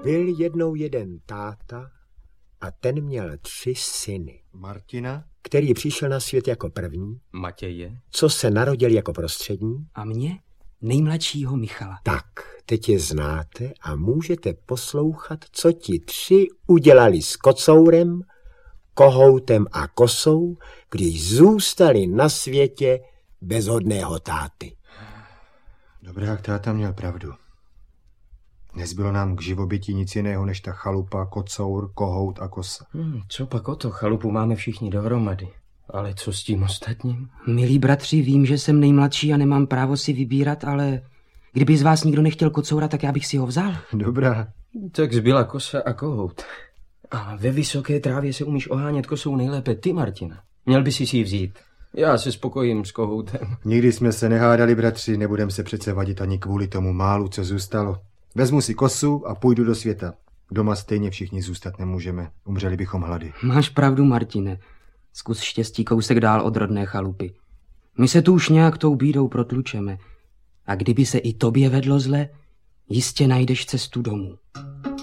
Byl jednou jeden táta a ten měl 3 syny. Martina? Který přišel na svět jako první. Matěje? Co se narodil jako prostřední. A mě? Nejmladšího Michala. Tak, teď je znáte a můžete poslouchat, co ti 3 udělali s kocourem, kohoutem a kosou, když zůstali na světě bez hodného táty. Dobrák táta měl pravdu. Nezbylo nám k živobytí nic jiného než ta chalupa, kocour, kohout a kosa. Co pak o to? Chalupu máme všichni dohromady. Ale co s tím ostatním? Milí bratři, vím, že jsem nejmladší a nemám právo si vybírat, ale kdyby z vás nikdo nechtěl kocoura, tak já bych si ho vzal. Dobrá. Tak zbyla kosa a kohout. A ve vysoké trávě se umíš ohánět kosou nejlépe ty, Martina. Měl by si ji vzít. Já se spokojím s kohoutem. Nikdy jsme se nehádali, bratři, nebudem se přece vadit ani kvůli tomu málu, co zůstalo. Vezmu si kosu a půjdu do světa. Doma stejně všichni zůstat nemůžeme. Umřeli bychom hlady. Máš pravdu, Martine. Zkus štěstí kousek dál od rodné chalupy. My se tu už nějak tou bídou protlučeme. A kdyby se i tobě vedlo zle, jistě najdeš cestu domů.